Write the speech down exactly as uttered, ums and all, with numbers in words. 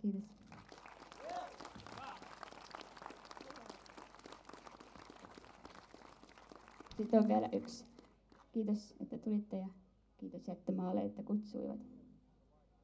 Kiitos. Sitten on vielä yksi. Kiitos, että tulitte ja kiitos Jättömaalle, että kutsuivat.